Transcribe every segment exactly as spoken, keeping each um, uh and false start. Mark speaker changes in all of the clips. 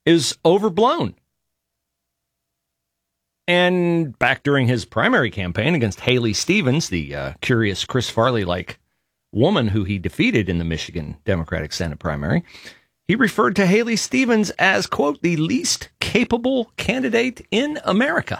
Speaker 1: is overblown. And back during his primary campaign against Haley Stevens, the uh, curious Chris Farley-like woman who he defeated in the Michigan Democratic Senate primary, he referred to Haley Stevens as, quote, the least capable candidate in America.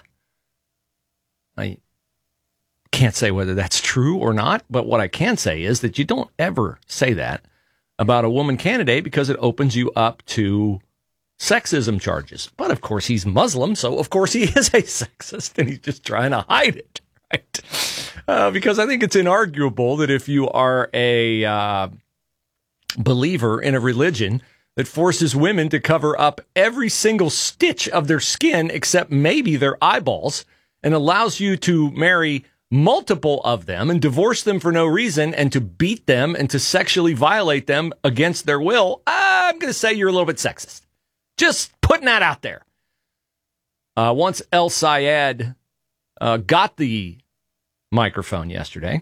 Speaker 1: I can't say whether that's true or not, but what I can say is that you don't ever say that about a woman candidate because it opens you up to sexism charges. But of course he's Muslim, so of course he is a sexist, and he's just trying to hide it, right? Uh, because I think it's inarguable that if you are a uh, believer in a religion that forces women to cover up every single stitch of their skin except maybe their eyeballs, and allows you to marry multiple of them and divorce them for no reason and to beat them and to sexually violate them against their will, I'm going to say you're a little bit sexist. Just putting that out there. Uh, once El Sayed uh, got the microphone yesterday,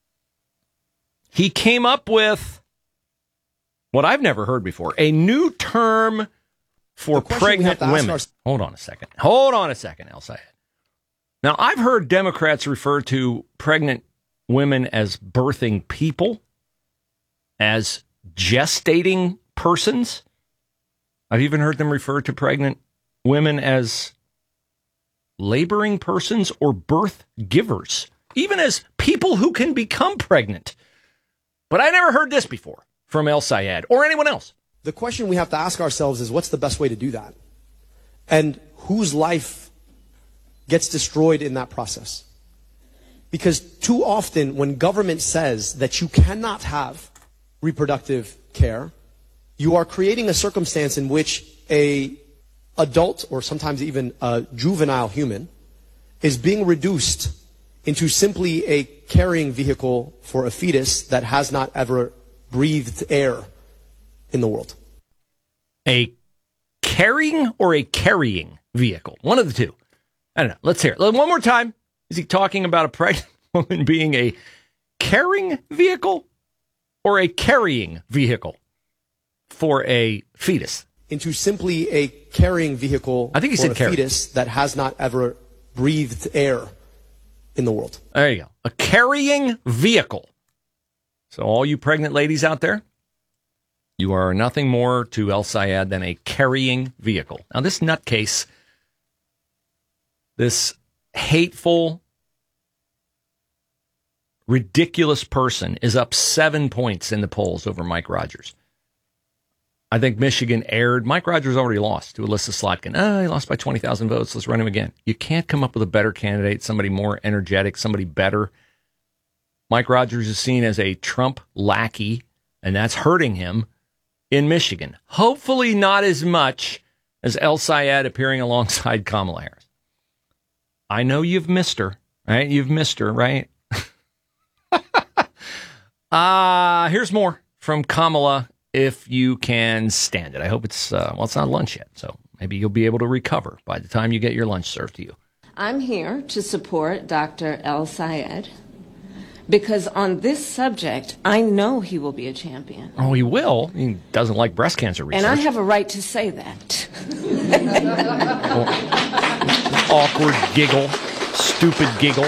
Speaker 1: he came up with what I've never heard before, a new term for pregnant women. Our- Hold on a second. Hold on a second, El Sayed. Now, I've heard Democrats refer to pregnant women as birthing people, as gestating persons. I've even heard them refer to pregnant women as laboring persons or birth givers, even as people who can become pregnant. But I never heard this before from El Sayed or anyone else.
Speaker 2: The question we have to ask ourselves is, what's the best way to do that? And whose life gets destroyed in that process? Because too often when government says that you cannot have reproductive care, you are creating a circumstance in which a adult or sometimes even a juvenile human is being reduced into simply a carrying vehicle for a fetus that has not ever breathed air in the world.
Speaker 1: A carrying or a carrying vehicle? One of the two. I don't know. Let's hear it. One more time. Is he talking about a pregnant woman being a carrying vehicle or a carrying vehicle for a fetus?
Speaker 2: Into simply a carrying vehicle
Speaker 1: I think he
Speaker 2: for
Speaker 1: said
Speaker 2: a
Speaker 1: carrying.
Speaker 2: fetus that has not ever breathed air in the world.
Speaker 1: There you go. A carrying vehicle. So all you pregnant ladies out there, you are nothing more to El Sayed than a carrying vehicle. Now, this nutcase, this hateful, ridiculous person is up seven points in the polls over Mike Rogers. I think Michigan erred. Mike Rogers already lost to Alyssa Slotkin. Oh, he lost by twenty thousand votes. Let's run him again. You can't come up with a better candidate, somebody more energetic, somebody better. Mike Rogers is seen as a Trump lackey, and that's hurting him in Michigan. Hopefully not as much as El Sayed appearing alongside Kamala Harris. I know you've missed her, right? You've missed her, right? uh, here's more from Kamala if you can stand it. I hope it's, uh, well, it's not lunch yet, so maybe you'll be able to recover by the time you get your lunch served to you.
Speaker 3: I'm here to support Doctor El Sayed because on this subject, I know he will be a champion.
Speaker 1: Oh, he will? He doesn't like breast cancer research.
Speaker 3: And I have a right to say that.
Speaker 1: Well, awkward giggle, stupid giggle.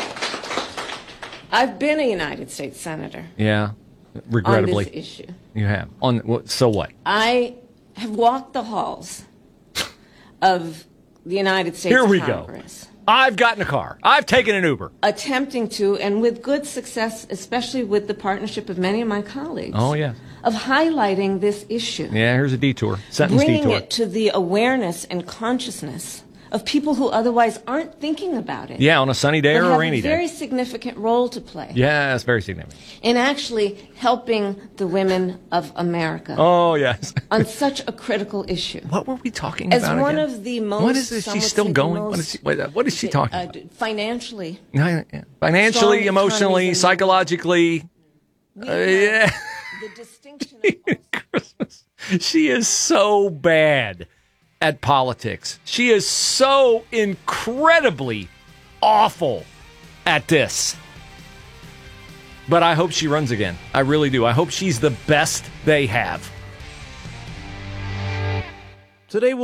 Speaker 3: I've been a United States Senator.
Speaker 1: Yeah, regrettably.
Speaker 3: On this issue.
Speaker 1: You have. On so what?
Speaker 3: I have walked the halls of the United States
Speaker 1: Here we
Speaker 3: Congress.
Speaker 1: go. I've gotten a car. I've taken an Uber.
Speaker 3: Attempting to, and with good success, especially with the partnership of many of my colleagues.
Speaker 1: Oh, yeah.
Speaker 3: Of highlighting this issue.
Speaker 1: Yeah, here's a detour. Sentence
Speaker 3: bringing
Speaker 1: detour.
Speaker 3: it to the awareness and consciousness of people who otherwise aren't thinking about it.
Speaker 1: Yeah, on a sunny day or a rainy day.
Speaker 3: Have a very significant role to play.
Speaker 1: Yeah, it's very significant.
Speaker 3: In actually helping the women of America.
Speaker 1: Oh, yes.
Speaker 3: On such a critical issue.
Speaker 1: What were we talking
Speaker 3: As
Speaker 1: about
Speaker 3: one
Speaker 1: again?
Speaker 3: of the most...
Speaker 1: What is this? She's still going? What is she, wait, what is she talking
Speaker 3: uh,
Speaker 1: about?
Speaker 3: Financially.
Speaker 1: Yeah, yeah. Financially,
Speaker 3: Strong
Speaker 1: emotionally,
Speaker 3: economies
Speaker 1: psychologically. Uh, yeah.
Speaker 3: The distinction of
Speaker 1: Christmas. She is so bad at politics. She is so incredibly awful at this. But I hope she runs again. I really do. I hope she's the best they have.
Speaker 4: Today we'll